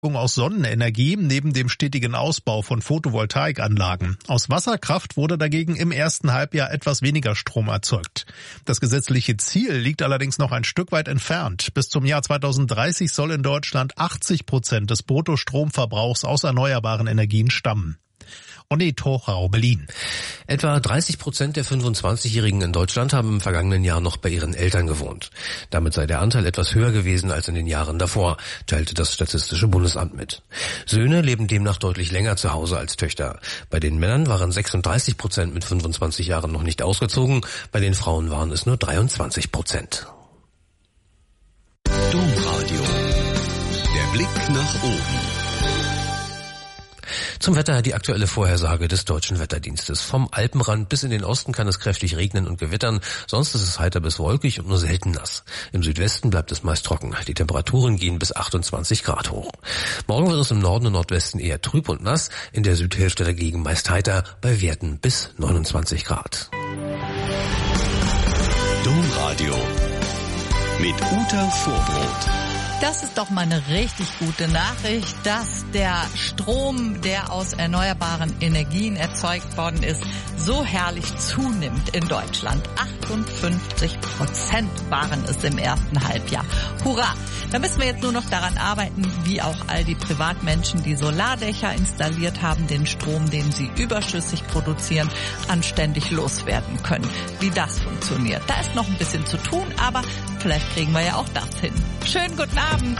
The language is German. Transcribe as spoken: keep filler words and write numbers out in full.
aus Sonnenenergie neben dem stetigen Ausbau von Photovoltaikanlagen. Aus Wasserkraft wurde dagegen im ersten Halbjahr etwas weniger Strom erzeugt. Das gesetzliche Ziel liegt allerdings noch ein Stück weit entfernt. Bis zum Jahr zweitausenddreißig soll in Deutschland achtzig Prozent des Bruttostromverbrauchs aus erneuerbaren Energien stammen. Onni Tochau, Berlin. Etwa dreißig Prozent der fünfundzwanzigjährigen in Deutschland haben im vergangenen Jahr noch bei ihren Eltern gewohnt. Damit sei der Anteil etwas höher gewesen als in den Jahren davor, teilte das Statistische Bundesamt mit. Söhne leben demnach deutlich länger zu Hause als Töchter. Bei den Männern waren sechsunddreißig Prozent mit fünfundzwanzig Jahren noch nicht ausgezogen, bei den Frauen waren es nur dreiundzwanzig Prozent. Domradio. Der Blick nach oben. Zum Wetter die aktuelle Vorhersage des Deutschen Wetterdienstes. Vom Alpenrand bis in den Osten kann es kräftig regnen und gewittern, sonst ist es heiter bis wolkig und nur selten nass. Im Südwesten bleibt es meist trocken. Die Temperaturen gehen bis achtundzwanzig Grad hoch. Morgen wird es im Norden und Nordwesten eher trüb und nass, in der Südhälfte dagegen meist heiter, bei Werten bis neunundzwanzig Grad. Domradio mit Uta Vorbrot. Das ist doch mal eine richtig gute Nachricht, dass der Strom, der aus erneuerbaren Energien erzeugt worden ist, so herrlich zunimmt in Deutschland. achtundfünfzig Prozent waren es im ersten Halbjahr. Hurra! Da müssen wir jetzt nur noch daran arbeiten, wie auch all die Privatmenschen, die Solardächer installiert haben, den Strom, den sie überschüssig produzieren, anständig loswerden können. Wie das funktioniert. Da ist noch ein bisschen zu tun, aber vielleicht kriegen wir ja auch das hin. Schönen guten Abend.